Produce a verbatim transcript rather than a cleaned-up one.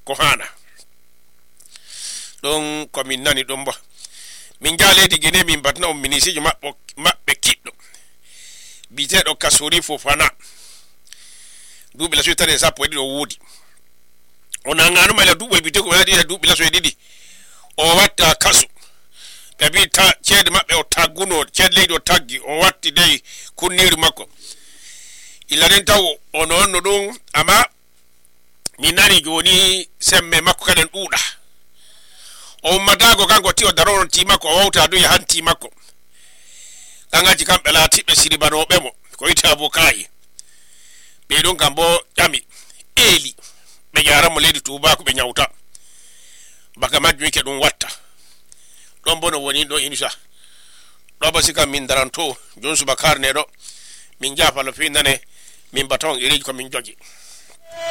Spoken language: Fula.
ko hana don ko min nani dum ba min jaleedi gene min batna o minisijo mabbo mabbe kiddo bitedo Kasuri Fofana dubi la suitare sapo edi o wodi ona ngano mala dubo biteko wadi dubi la so edidi o watta kasu be ta cede mabbe o taguno cede leydi o taggi o watti dey kunniri makko ilanen taw ono onno dum ama mi nani joni semme makko kaden duuda o madago kanko ti o darono ti makko o wawta do yahanti makko kangaji kambe la tibbe siribanobe mo ko ita bokai be don kambo jami eli be jara mo leydi Tuuba ko be nyawta baka majju ke dum watta don bono woni do insha do basika min daranto jonsu bakar ne do min jafa lo fi nane min baton iri ko min jogi